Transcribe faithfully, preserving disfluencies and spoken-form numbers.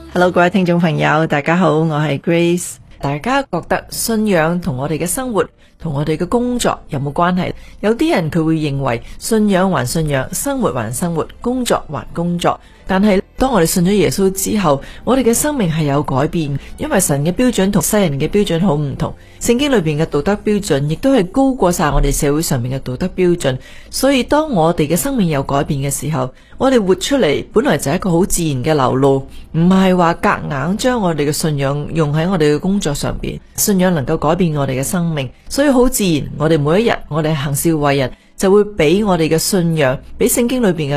Hello， 各位聽眾朋友，大家好，我係 Grace。大家覺得信仰同我哋嘅生活同我哋嘅工作有冇關係？有啲人佢會認為信仰還信仰，生活還生活，工作還工作。但係當我哋信咗耶穌之後，我哋嘅生命係有改變，因為神嘅標準同世人嘅標準好唔同。聖經裏邊嘅道德標準亦都係高過晒我哋社會上面嘅道德標準。所以當我哋嘅生命有改變嘅時候，我哋活出嚟本來就係一個好自然嘅流露，唔係話夾硬將我哋嘅信仰用喺我哋嘅工作上邊。信仰能夠改變我哋嘅生命，所以好自然，我哋每一日我哋行事為人就會俾我哋嘅信仰，俾聖經裏邊嘅